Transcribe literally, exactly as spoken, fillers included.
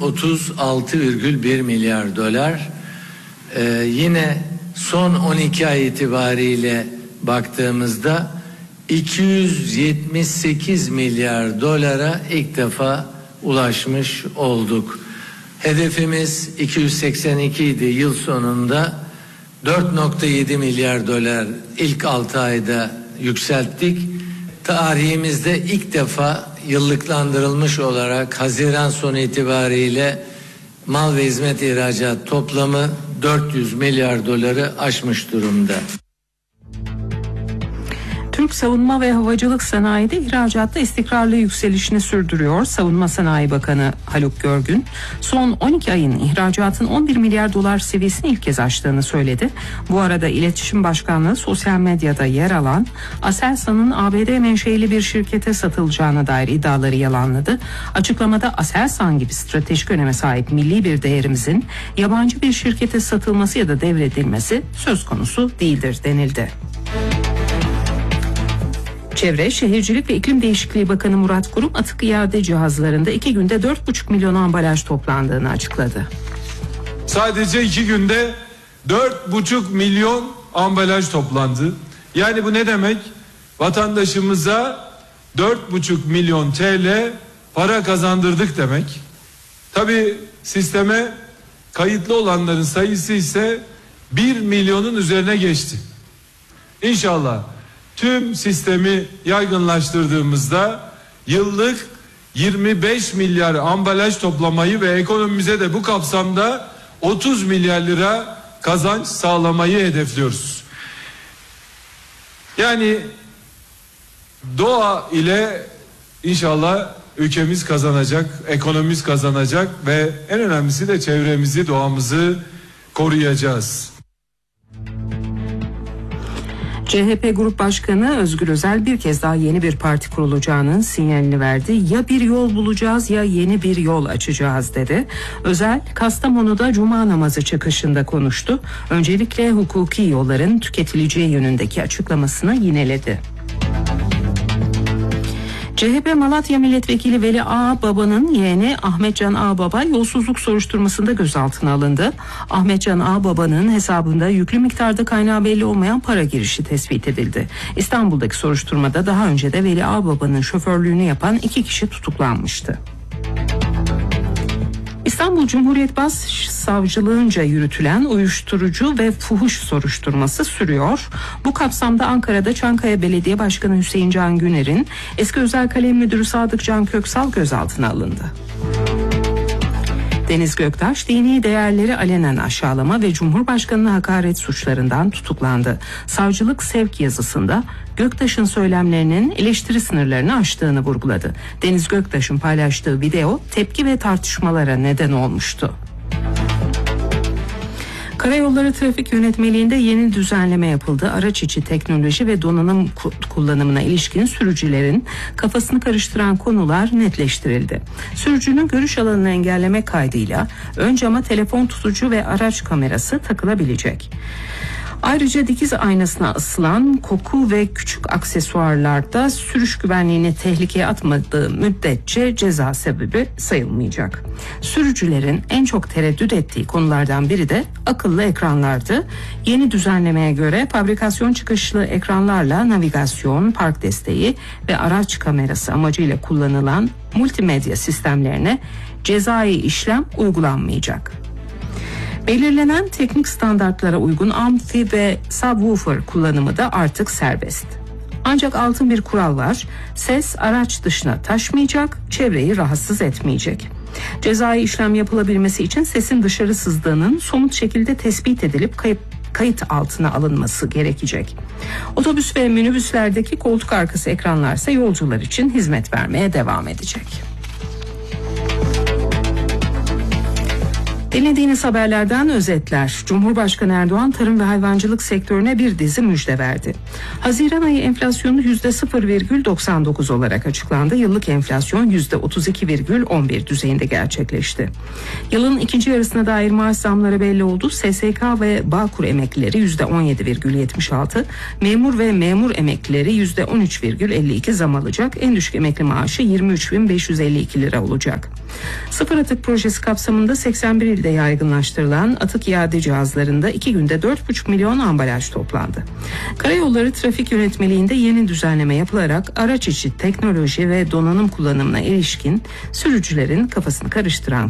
otuz altı virgül bir milyar dolar. Ee, yine son on iki ay itibariyle baktığımızda iki yüz yetmiş sekiz milyar dolara ilk defa ulaşmış olduk. Hedefimiz iki yüz seksen iki idi, yıl sonunda dört virgül yedi milyar dolar ilk altı ayda yükselttik. Tarihimizde ilk defa yıllıklandırılmış olarak Haziran sonu itibariyle mal ve hizmet ihracat toplamı dört yüz milyar doları aşmış durumda. Türk savunma ve havacılık sanayide ihracatta istikrarlı yükselişini sürdürüyor. Savunma Sanayi Bakanı Haluk Görgün, son on iki ayın ihracatın on bir milyar dolar seviyesini ilk kez aştığını söyledi. Bu arada İletişim Başkanlığı sosyal medyada yer alan Aselsan'ın A B D menşeili bir şirkete satılacağına dair iddiaları yalanladı. Açıklamada Aselsan gibi stratejik öneme sahip milli bir değerimizin yabancı bir şirkete satılması ya da devredilmesi söz konusu değildir denildi. Çevre, Şehircilik ve İklim Değişikliği Bakanı Murat Kurum, atık iade cihazlarında iki günde dört buçuk milyon ambalaj toplandığını açıkladı. Sadece iki günde dört buçuk milyon ambalaj toplandı. Yani bu ne demek? Vatandaşımıza dört buçuk milyon T L para kazandırdık demek. Tabii sisteme kayıtlı olanların sayısı ise bir milyonun üzerine geçti. İnşallah tüm sistemi yaygınlaştırdığımızda yıllık yirmi beş milyar ambalaj toplamayı ve ekonomimize de bu kapsamda otuz milyar lira kazanç sağlamayı hedefliyoruz. Yani doğa ile inşallah ülkemiz kazanacak, ekonomimiz kazanacak ve en önemlisi de çevremizi, doğamızı koruyacağız. C H P Grup Başkanı Özgür Özel bir kez daha yeni bir parti kurulacağının sinyalini verdi. Ya bir yol bulacağız ya yeni bir yol açacağız dedi. Özel, Kastamonu'da Cuma namazı çıkışında konuştu. Öncelikle hukuki yolların tüketileceği yönündeki açıklamasını yineledi. C H P Malatya Milletvekili Veli Ağbaba'nın yeğeni Ahmetcan Ağbaba yolsuzluk soruşturmasında gözaltına alındı. Ahmetcan Ağbaba'nın hesabında yüklü miktarda kaynağı belli olmayan para girişi tespit edildi. İstanbul'daki soruşturmada daha önce de Veli Ağbaba'nın şoförlüğünü yapan iki kişi tutuklanmıştı. İstanbul Cumhuriyet Başsavcılığınca yürütülen uyuşturucu ve fuhuş soruşturması sürüyor. Bu kapsamda Ankara'da Çankaya Belediye Başkanı Hüseyin Can Güner'in eski Özel Kalem Müdürü Sadık Can Köksal gözaltına alındı. Deniz Göktaş, dini değerleri alenen aşağılama ve Cumhurbaşkanı'na hakaret suçlarından tutuklandı. Savcılık sevk yazısında Göktaş'ın söylemlerinin eleştiri sınırlarını aştığını vurguladı. Deniz Göktaş'ın paylaştığı video tepki ve tartışmalara neden olmuştu. Karayolları Trafik Yönetmeliğinde yeni düzenleme yapıldı. Araç içi teknoloji ve donanım kullanımına ilişkin sürücülerin kafasını karıştıran konular netleştirildi. Sürücünün görüş alanını engelleme kaydıyla ön cama telefon tutucu ve araç kamerası takılabilecek. Ayrıca dikiz aynasına asılan koku ve küçük aksesuarlarda sürüş güvenliğini tehlikeye atmadığı müddetçe ceza sebebi sayılmayacak. Sürücülerin en çok tereddüt ettiği konulardan biri de akıllı ekranlardı. Yeni düzenlemeye göre fabrikasyon çıkışlı ekranlarla navigasyon, park desteği ve araç kamerası amacıyla kullanılan multimedya sistemlerine cezai işlem uygulanmayacak. Belirlenen teknik standartlara uygun amfi ve subwoofer kullanımı da artık serbest. Ancak altın bir kural var. Ses araç dışına taşmayacak, çevreyi rahatsız etmeyecek. Cezai işlem yapılabilmesi için sesin dışarı sızdığının somut şekilde tespit edilip kayıp kayıt altına alınması gerekecek. Otobüs ve minibüslerdeki koltuk arkası ekranlar ise yolcular için hizmet vermeye devam edecek. Dinlediğiniz haberlerden özetler. Cumhurbaşkanı Erdoğan tarım ve hayvancılık sektörüne bir dizi müjde verdi. Haziran ayı enflasyonu yüzde sıfır virgül doksan dokuz olarak açıklandı. Yıllık enflasyon yüzde otuz iki virgül on bir düzeyinde gerçekleşti. Yılın ikinci yarısına dair maaş zamları belli oldu. S S K ve Bağkur emeklileri yüzde on yedi virgül yetmiş altı, memur ve memur emeklileri yüzde on üç virgül elli iki zam alacak. En düşük emekli maaşı yirmi üç bin beş yüz elli iki lira olacak. Sıfır atık projesi kapsamında seksen bir ilde yaygınlaştırılan atık iade cihazlarında iki günde dört buçuk milyon ambalaj toplandı. Karayolları Trafik Yönetmeliğinde yeni düzenleme yapılarak araç içi teknoloji ve donanım kullanımına ilişkin sürücülerin kafasını karıştıran